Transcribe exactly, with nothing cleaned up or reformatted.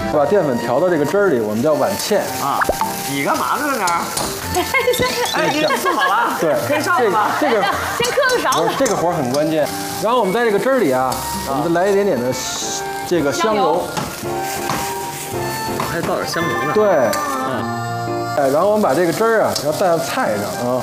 把淀粉调到这个汁儿里，我们叫碗芡啊。你干嘛呢在那儿？哎，已经做好了， 对， 可以上了吧？ 这个先磕个勺子。 这个活儿很关键。然后我们在这个汁儿里啊，我们再来一点点的这个香油， 还倒点香油呢。 对， 嗯。 哎，然后我们把这个汁儿啊要带到菜上啊。